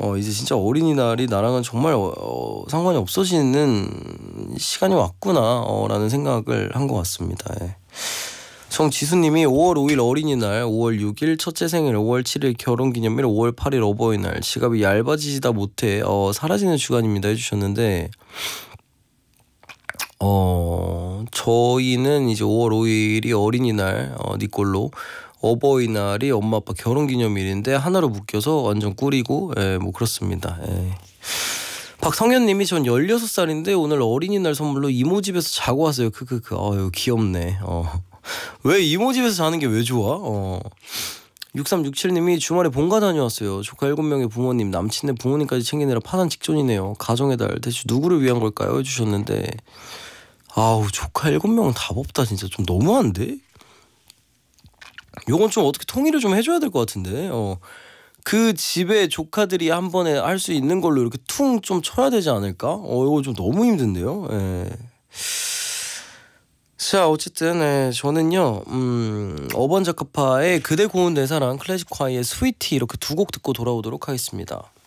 이제 진짜 어린이날이 나랑은 정말 상관이 없어지는 시간이 왔구나 라는 생각을 한 것 같습니다. 예. 정지수님이 5월 5일 어린이날, 5월 6일 첫째 생일, 5월 7일 결혼기념일, 5월 8일 어버이날, 지갑이 얇아지지다 못해 사라지는 주간입니다 해주셨는데, 저희는 이제 5월 5일이 어린이날 니꼴로, 어버이날이 엄마 아빠 결혼기념일인데 하나로 묶여서 완전 꿀이고, 뭐 그렇습니다. 박성현님이 전 16살인데 오늘 어린이날 선물로 이모 집에서 자고 왔어요. 아유 귀엽네. 왜 이모 집에서 자는 게 왜 좋아? 6367님이 주말에 본가 다녀왔어요. 조카 7명의 부모님, 남친네 부모님까지 챙기느라 파산 직전이네요. 가정의 달 대체 누구를 위한 걸까요? 해주셨는데, 아우 조카 7명은 답 없다. 진짜 좀 너무한데? 요건 좀 어떻게 통일을 좀 해줘야 될 것 같은데. 그 집에 조카들이 한 번에 할 수 있는 걸로 이렇게 퉁 좀 쳐야 되지 않을까? 이거 좀 너무 힘든데요. 예. 자, 어쨌든 저는요 어반자카파의 그대 고운 내 사랑, 클래식콰이의 스위티 이렇게 두 곡 듣고 돌아오도록 하겠습니다.